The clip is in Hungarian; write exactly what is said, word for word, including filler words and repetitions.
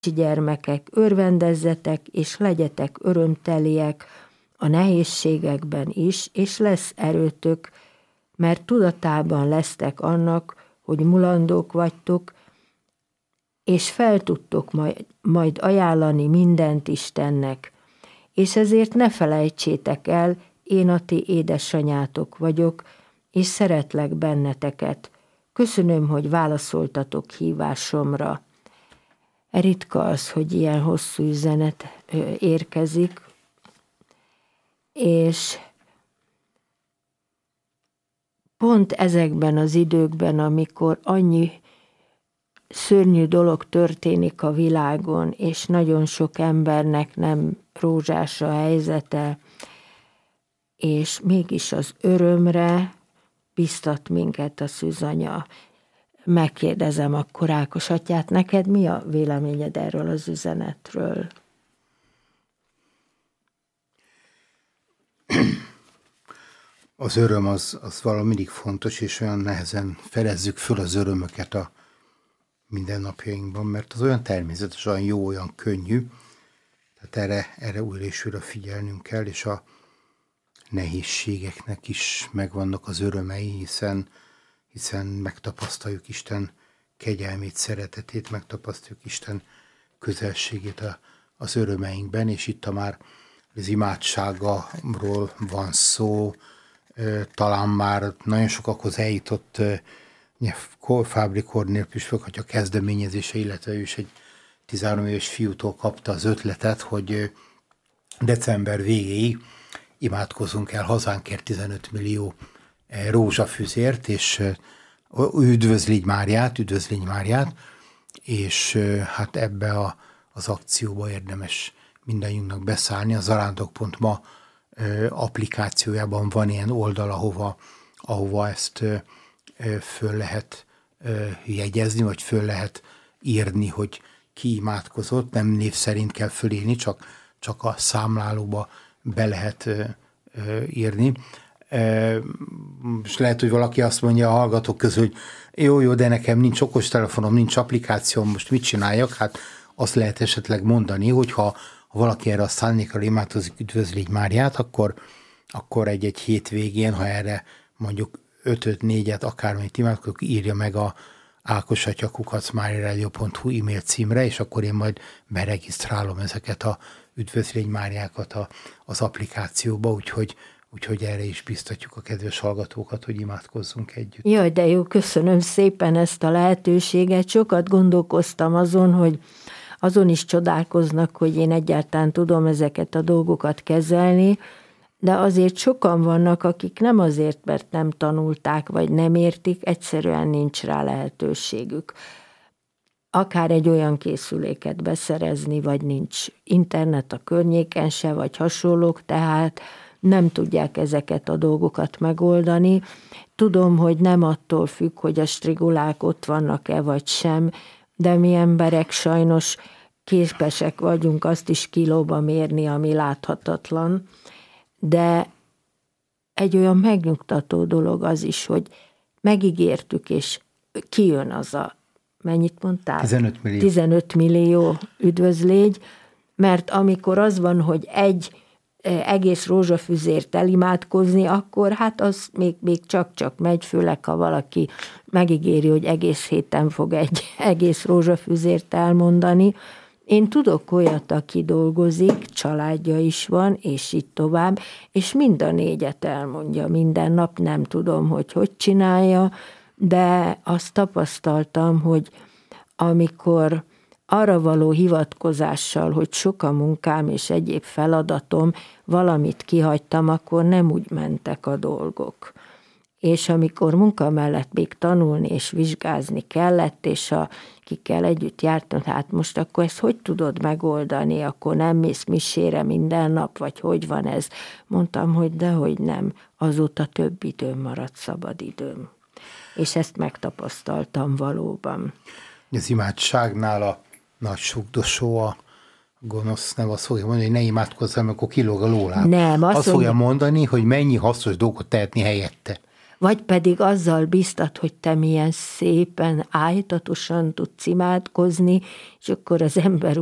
gyermekek, örvendezzetek, és legyetek örömteliek a nehézségekben is, és lesz erőtök, mert tudatában lesztek annak, hogy mulandók vagytok, és fel tudtok majd, majd ajánlani mindent Istennek. És ezért ne felejtsétek el, én a ti édesanyátok vagyok, és szeretlek benneteket. Köszönöm, hogy válaszoltatok hívásomra. Ritka az, hogy ilyen hosszú üzenet érkezik, és pont ezekben az időkben, amikor annyi szörnyű dolog történik a világon, és nagyon sok embernek nem rózsás a helyzete, és mégis az örömre biztat minket a szűzanya. Megkérdezem akkor Ákos atyát, neked mi a véleményed erről az üzenetről? Az öröm az, az valami mindig fontos, és olyan nehezen fedezzük föl az örömöket a mindennapjainkban, mert az olyan természetes, olyan jó, olyan könnyű, tehát erre, erre újra és újra figyelnünk kell, és a nehézségeknek is megvannak az örömei, hiszen, hiszen megtapasztaljuk Isten kegyelmét, szeretetét, megtapasztaljuk Isten közelségét a, az örömeinkben, és itt a már az imádságról van szó, talán már nagyon sokakhoz eljutott Fábri Kornél püspök atya kezdeményezése, illetve ő is egy tizenhárom éves fiútól kapta az ötletet, hogy december végéig imádkozunk el hazánkért tizenöt millió rózsafüzért, és üdvözlégy Máriát, üdvözlégy Máriát, és hát ebbe a, az akcióba érdemes mindannyiunknak beszállni. A zarándok pont ma applikációjában van ilyen oldal, ahova, ahova ezt föl lehet jegyezni, vagy föl lehet írni, hogy ki imádkozott, nem név szerint kell fölírni, csak, csak a számlálóba be lehet írni. És lehet, hogy valaki azt mondja a hallgatók közül, hogy jó, jó, de nekem nincs okostelefonom, nincs applikációm, most mit csináljak? Hát azt lehet esetleg mondani, hogy ha, ha valaki erre a szándékra imádkozik, üdvözlégy Máriát, akkor, akkor egy-egy hétvégén, ha erre mondjuk ötöt, négyet, akármit imádkozok, írja meg a ákosatya kukac máriaradio pont hu e-mail címre, és akkor én majd beregisztrálom ezeket a üdvözlégy Máriákat a, az applikációba, úgyhogy, úgyhogy erre is biztatjuk a kedves hallgatókat, hogy imádkozzunk együtt. Jaj, de jó, köszönöm szépen ezt a lehetőséget. Sokat gondolkoztam azon, hogy azon is csodálkoznak, hogy én egyáltalán tudom ezeket a dolgokat kezelni, de azért sokan vannak, akik nem azért, mert nem tanulták, vagy nem értik, egyszerűen nincs rá lehetőségük. Akár egy olyan készüléket beszerezni, vagy nincs internet a környéken se, vagy hasonlók, tehát nem tudják ezeket a dolgokat megoldani. Tudom, hogy nem attól függ, hogy a strigulák ott vannak-e, vagy sem, de mi emberek sajnos képesek vagyunk azt is kilóba mérni, ami láthatatlan. De egy olyan megnyugtató dolog az is, hogy megígértük, és kijön az a, mennyit mondtál? tizenöt millió. tizenöt millió üdvözlégy, mert amikor az van, hogy egy egész rózsafüzért elimádkozni, akkor hát az még, még csak-csak megy, főleg ha valaki megígéri, hogy egész héten fog egy egész rózsafüzért elmondani. Én tudok olyat, aki dolgozik, családja is van, és így tovább, és mind a négyet elmondja minden nap, nem tudom, hogy hogy csinálja, de azt tapasztaltam, hogy amikor arra való hivatkozással, hogy sok a munkám és egyéb feladatom, valamit kihagytam, akkor nem úgy mentek a dolgok. És amikor munka mellett még tanulni és vizsgázni kellett, és akikkel együtt jártam, hát most akkor ezt hogy tudod megoldani, akkor nem mész misére minden nap, vagy hogy van ez? Mondtam, hogy dehogy nem, azóta több időm maradt, szabad időm. És ezt megtapasztaltam valóban. Az imádságnál a nagy sugdosó, a gonosz nem azt fogja mondani, hogy ne imádkozzam, akkor kilóg a lóláb. Nem, azt, azt fogja mondani, hogy mennyi hasznos dolgot tehetni helyette. vagy pedig azzal biztat, hogy te milyen szépen, ájtatosan tudsz imádkozni, és akkor az ember